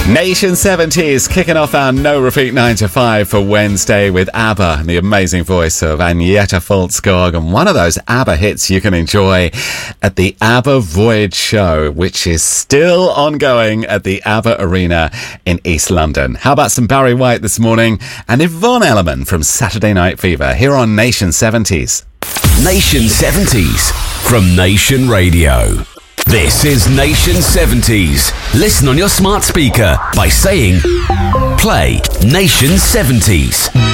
Nation 70s kicking off our no repeat 9 to 5 for Wednesday with ABBA and the amazing voice of Agneta Faltskog, and one of those ABBA hits you can enjoy at the ABBA Voyage show, which is still ongoing at the ABBA Arena in East London. How about some Barry White this morning and Yvonne Elliman from Saturday Night Fever here on Nation 70s. Nation 70s from Nation Radio. This is Nation 70s. Listen on your smart speaker by saying, play Nation 70s.